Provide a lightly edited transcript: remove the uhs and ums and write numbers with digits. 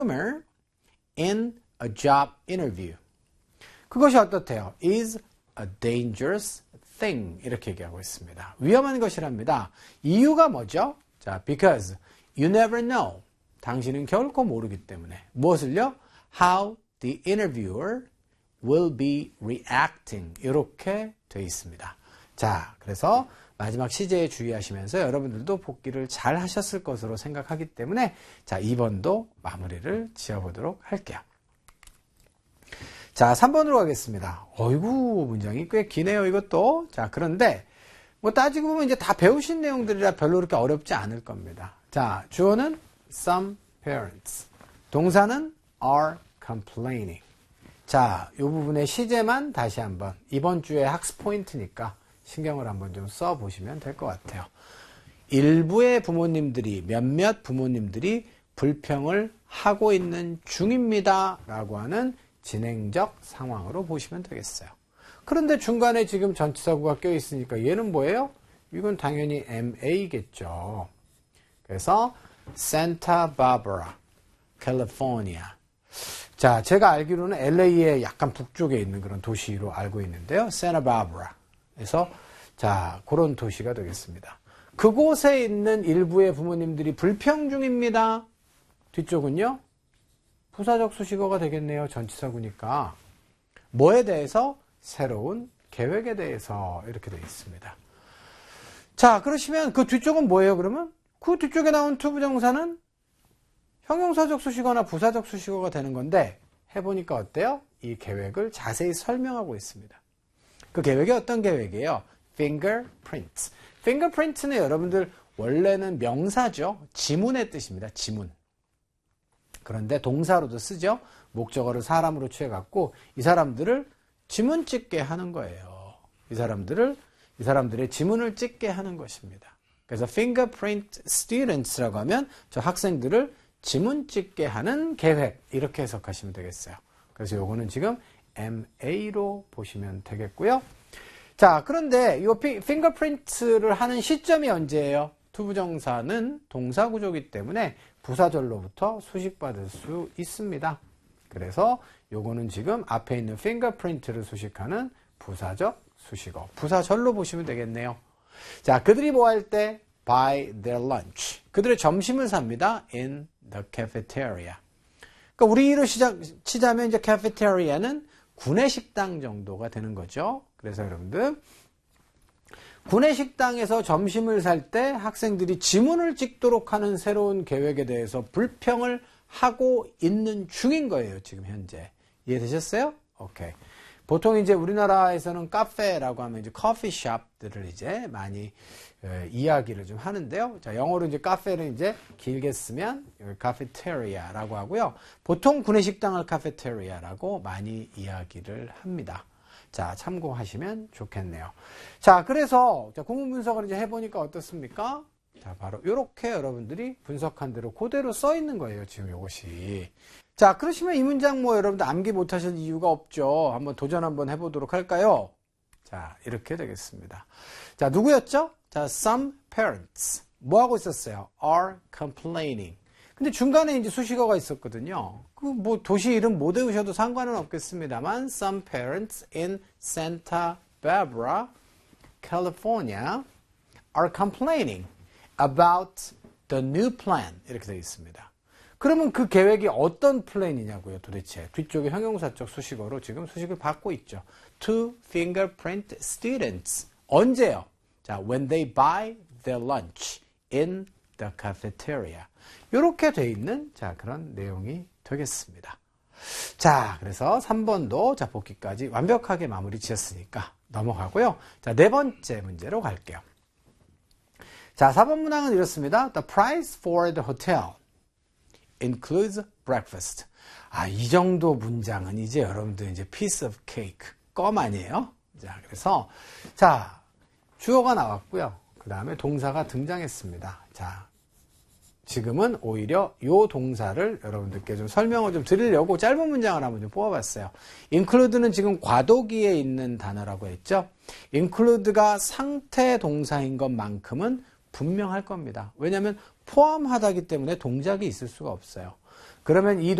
in a job interview. 그것이 어떻대요? is a dangerous thing. 이렇게 얘기하고 있습니다. 위험한 것이랍니다. 이유가 뭐죠? 자, because you never know. 당신은 결코 모르기 때문에. 무엇을요? How the interviewer will be reacting. 이렇게 되어 있습니다. 자, 그래서 마지막 시제에 주의하시면서 여러분들도 복기를 잘 하셨을 것으로 생각하기 때문에 자, 2번도 마무리를 지어보도록 할게요. 자, 3번으로 가겠습니다. 어이구, 문장이 꽤 기네요, 이것도. 자, 그런데 뭐 따지고 보면 이제 다 배우신 내용들이라 별로 그렇게 어렵지 않을 겁니다. 자, 주어는 some parents. 동사는 are complaining. 자, 이 부분의 시제만 다시 한번 이번 주에 학습 포인트니까 신경을 한번 좀 써보시면 될 것 같아요. 일부의 부모님들이, 몇몇 부모님들이 불평을 하고 있는 중입니다. 라고 하는 진행적 상황으로 보시면 되겠어요. 그런데 중간에 지금 전치사구가 껴있으니까 얘는 뭐예요? 이건 당연히 MA겠죠. 그래서 Santa Barbara, California. 자, 제가 알기로는 LA의 약간 북쪽에 있는 그런 도시로 알고 있는데요. Santa Barbara. 그래서 자, 그런 도시가 되겠습니다. 그곳에 있는 일부의 부모님들이 불평 중입니다. 뒤쪽은요? 부사적 수식어가 되겠네요. 전치사구니까. 뭐에 대해서? 새로운 계획에 대해서 이렇게 되어 있습니다. 자, 그러시면 그 뒤쪽은 뭐예요, 그러면? 그 뒤쪽에 나온 투부정사는 형용사적 수식어나 부사적 수식어가 되는 건데 해보니까 어때요? 이 계획을 자세히 설명하고 있습니다. 그 계획이 어떤 계획이에요? fingerprint. fingerprint는 여러분들 원래는 명사죠. 지문의 뜻입니다. 지문. 그런데 동사로도 쓰죠. 목적어를 사람으로 취해갖고 이 사람들을 지문 찍게 하는 거예요. 이 사람들의 지문을 찍게 하는 것입니다. 그래서 fingerprint students라고 하면 저 학생들을 지문 찍게 하는 계획 이렇게 해석하시면 되겠어요. 그래서 요거는 지금 MA로 보시면 되겠고요. 자, 그런데 이 fingerprint를 하는 시점이 언제예요? 투부정사는 동사구조이기 때문에 부사절로부터 수식받을 수 있습니다. 그래서 요거는 지금 앞에 있는 fingerprint를 수식하는 부사적 수식어, 부사절로 보시면 되겠네요. 자, 그들이 뭐 할 때? Buy their lunch. 그들의 점심을 삽니다. In the cafeteria. 그러니까 우리로 치자면 이제 cafeteria는 구내식당 정도가 되는 거죠. 그래서 여러분들 구내식당에서 점심을 살 때 학생들이 지문을 찍도록 하는 새로운 계획에 대해서 불평을 하고 있는 중인 거예요. 지금 현재. 이해되셨어요? 오케이. 보통 이제 우리나라에서는 카페라고 하면 이제 커피숍들을 이제 많이 이야기를 좀 하는데요. 자, 영어로 이제 카페를 이제 길게 쓰면 카페테리아라고 하고요. 보통 구내식당을 카페테리아라고 많이 이야기를 합니다. 자, 참고하시면 좋겠네요. 자, 그래서 구문 분석을 이제 해보니까 어떻습니까? 자, 바로 이렇게 여러분들이 분석한 대로 그대로 써 있는 거예요. 지금 이것이. 자, 그러시면 이 문장 뭐 여러분들 암기 못하실 이유가 없죠. 한번 도전 한번 해보도록 할까요? 자, 이렇게 되겠습니다. 자, 누구였죠? 자, some parents. 뭐 하고 있었어요? are complaining. 근데 중간에 이제 수식어가 있었거든요. 그 뭐 도시 이름 못 외우셔도 상관은 없겠습니다만, some parents in Santa Barbara, California are complaining about the new plan. 이렇게 되어 있습니다. 그러면 그 계획이 어떤 플랜이냐고요, 도대체. 뒤쪽에 형용사적 수식어로 지금 수식을 받고 있죠. To fingerprint students. 언제요? 자, when they buy their lunch in the cafeteria. 이렇게 돼 있는, 자, 그런 내용이 되겠습니다. 자, 그래서 3번도 자, 복귀까지 완벽하게 마무리 지었으니까 넘어가고요. 자, 네 번째 문제로 갈게요. 자, 4번 문항은 이렇습니다. The price for the hotel includes breakfast. 아, 이 정도 문장은 이제 여러분들 이제 piece of cake, 껌 아니에요? 자, 그래서, 자, 주어가 나왔고요. 그 다음에 동사가 등장했습니다. 자, 지금은 오히려 요 동사를 여러분들께 좀 설명을 좀 드리려고 짧은 문장을 한번 좀 뽑아봤어요. include는 지금 과도기에 있는 단어라고 했죠. include가 상태 동사인 것만큼은 분명할 겁니다. 왜냐하면 포함하다기 때문에 동작이 있을 수가 없어요. 그러면 이